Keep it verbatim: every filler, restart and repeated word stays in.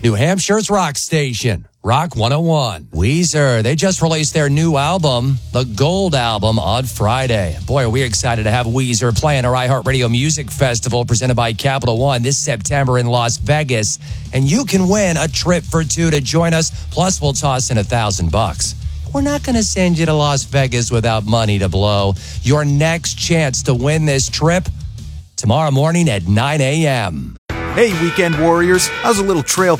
New Hampshire's rock station, Rock one oh one. Weezer, they just released their new album, the Gold Album, on Friday. Boy, are we excited to have Weezer playing our iHeartRadio Music Festival presented by Capital One this September in Las Vegas. And you can win a trip for two to join us. Plus, we'll toss in a thousand bucks. We're not going to send you to Las Vegas without money to blow. Your next chance to win this trip, tomorrow morning at nine a.m. Hey, weekend warriors. How's a little trail